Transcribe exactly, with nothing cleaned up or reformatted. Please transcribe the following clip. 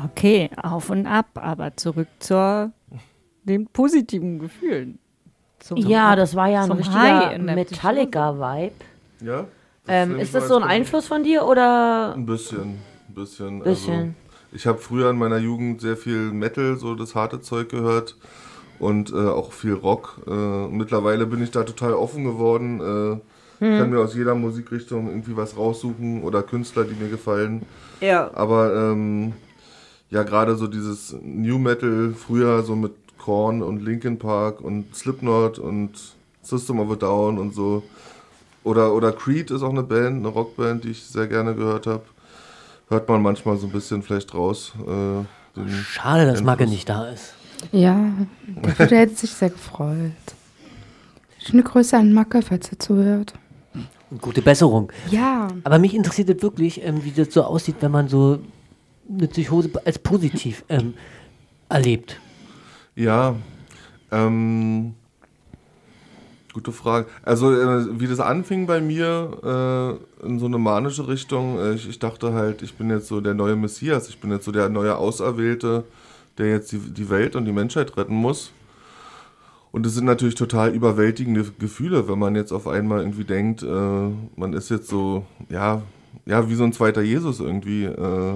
Okay, auf und ab, aber zurück zu den positiven Gefühlen. Zum, Ja, das war ja ein zum richtiger High in der Metallica-Vibe. Ja? Ähm, ist das so ein Einfluss von dir oder? Ein bisschen, ein bisschen. Bisschen. Also, ich habe früher in meiner Jugend sehr viel Metal, so das harte Zeug gehört und äh, auch viel Rock. Äh, mittlerweile bin ich da total offen geworden. Äh, Ich kann mir aus jeder Musikrichtung irgendwie was raussuchen oder Künstler, die mir gefallen. Ja. Aber ähm, ja, gerade so dieses New Metal früher so mit Korn und Linkin Park und Slipknot und System of a Down und so. Oder, oder Creed ist auch eine Band, eine Rockband, die ich sehr gerne gehört habe. Hört man manchmal so ein bisschen vielleicht raus. Äh, den Schade, dass Magge Einfluss. nicht da ist. Ja, der, der hätte sich sehr gefreut. Schöne Grüße an Macke, falls er zuhört. Gute Besserung. Ja. Aber mich interessiert es wirklich, ähm, wie das so aussieht, wenn man so eine Psychose als positiv ähm, erlebt. Ja, ähm, gute Frage. Also äh, wie das anfing bei mir äh, in so eine manische Richtung, äh, ich, ich dachte halt, ich bin jetzt so der neue Messias, ich bin jetzt so der neue Auserwählte, der jetzt die, die Welt und die Menschheit retten muss. Und es sind natürlich total überwältigende Gefühle, wenn man jetzt auf einmal irgendwie denkt, äh, man ist jetzt so, ja, ja, wie so ein zweiter Jesus irgendwie. Äh,